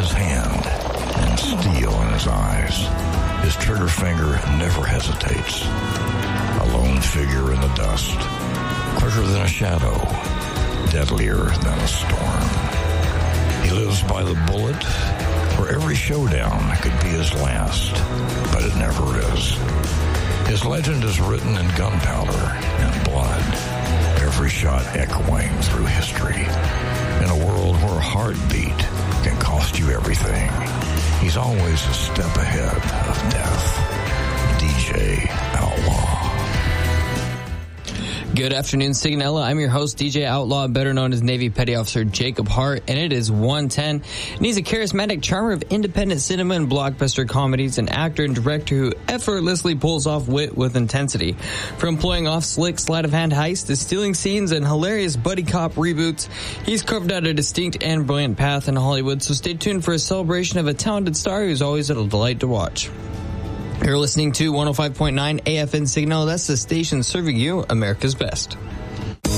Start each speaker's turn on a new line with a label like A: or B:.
A: his hand and steel in his eyes. His trigger finger never hesitates. A lone figure in the dust, quicker than a shadow, deadlier than a storm. He lives by the bullet, where every showdown could be his last, but it never is. His legend is written in gunpowder and blood, every shot echoing through history. In a world where a heartbeat can cost you everything, he's always a step ahead of death. DJ Outlaw.
B: Good afternoon, Signella. I'm your host, DJ Outlaw, better known as Navy Petty Officer Jacob Hart, and it is 1:10. And he's a charismatic charmer of independent cinema and blockbuster comedies, an actor and director who effortlessly pulls off wit with intensity. From pulling off slick sleight-of-hand heists to stealing scenes and hilarious buddy cop reboots, he's carved out a distinct and brilliant path in Hollywood, so stay tuned for a celebration of a talented star who's always a delight to watch. You're listening to 105.9 AFN Signal. That's the station serving you America's best.